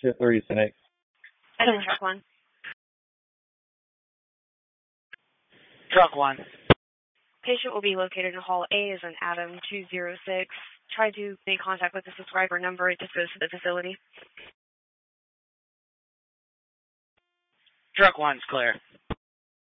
Shift 3 is Phoenix. Adam, truck 1. Truck 1. Patient will be located in Hall A as an Adam 206. Try to make contact with the subscriber number. It just goes to the facility. Truck 1's clear.